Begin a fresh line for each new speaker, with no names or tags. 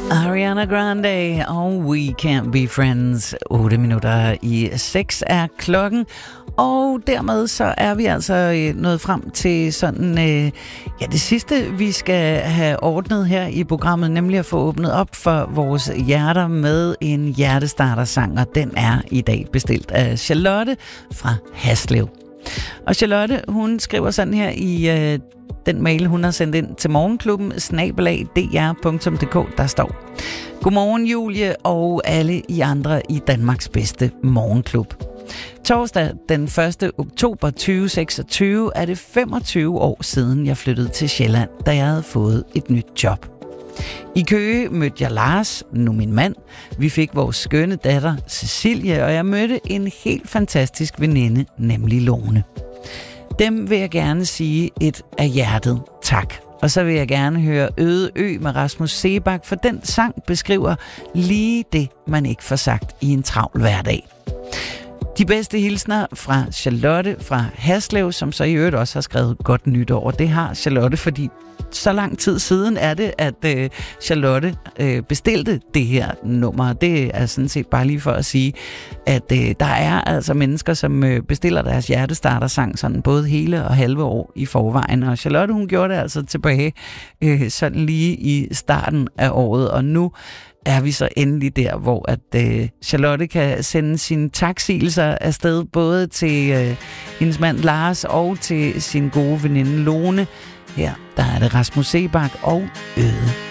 Ariana Grande og We Can't Be Friends. 8 minutter i 6 er klokken. Og dermed så er vi altså nået frem til sådan, det sidste, vi skal have ordnet her i programmet, nemlig at få åbnet op for vores hjerter med en hjertestartersang, og den er i dag bestilt af Charlotte fra Haslev. Og Charlotte, hun skriver sådan her i den mail, hun har sendt ind til morgenklubben, @dr.dk, der står: Godmorgen Julie og alle I andre i Danmarks bedste morgenklub. Torsdag den 1. oktober 2026 er det 25 år siden, jeg flyttede til Sjælland, da jeg havde fået et nyt job. I Køge mødte jeg Lars, nu min mand. Vi fik vores skønne datter Cecilie, og jeg mødte en helt fantastisk veninde, nemlig Lone. Dem vil jeg gerne sige et af hjertet tak. Og så vil jeg gerne høre Øde Ø med Rasmus Seebach, for den sang beskriver lige det, man ikke får sagt i en travl hverdag. De bedste hilsner fra Charlotte fra Haslev, som så i øvrigt også har skrevet godt nytår. Det har Charlotte, fordi så lang tid siden er det, at Charlotte bestilte det her nummer. Det er sådan set bare lige for at sige, at der er altså mennesker, som bestiller deres hjertestartersang sådan både hele og halve år i forvejen. Og Charlotte, hun gjorde det altså tilbage sådan lige i starten af året, og nu er vi så endelig der, hvor at Charlotte kan sende sine taksigelser afsted, både til hendes mand Lars og til sin gode veninde Lone. Her, der er det Rasmus Seebach og Øde